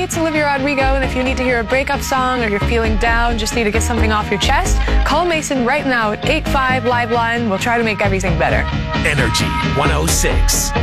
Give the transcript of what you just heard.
it's Olivia Rodrigo, and if you need to hear a breakup song or you're feeling down, just need to get something off your chest, call Mason right now at 85 Liveline. We'll try to make everything better. Energy 106.